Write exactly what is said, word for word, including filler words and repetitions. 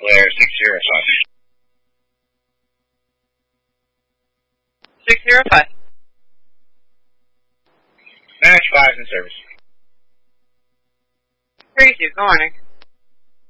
Blair, six zero five. six zero five. Nash five in service. thirty-two, good morning.